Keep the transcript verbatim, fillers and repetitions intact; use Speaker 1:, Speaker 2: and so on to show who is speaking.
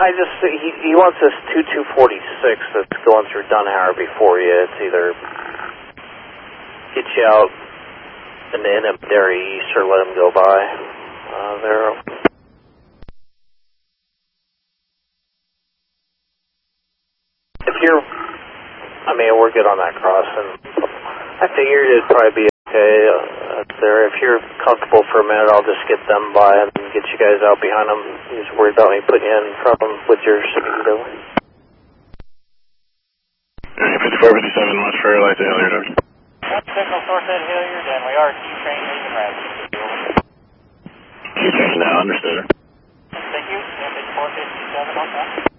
Speaker 1: I just, he, he wants this two two forty-six that's going through Dunhauer before you. It's either get you out in the N M Dairy East or let him go by. Uh, there. If you're, I mean, we're good on that crossing. I figured it'd probably be okay uh, up there. If you're comfortable for a minute, I'll just get them by and get you guys out behind them. He's worried about me putting you in front of them with your speed.
Speaker 2: fifty-four fifty-seven, West Ferry Light to Hilliard.
Speaker 3: One signal source at Hilliard, and we are T-train moving rapid.
Speaker 2: T-train now, understood.
Speaker 3: Thank you. fifty-four fifty-seven, okay.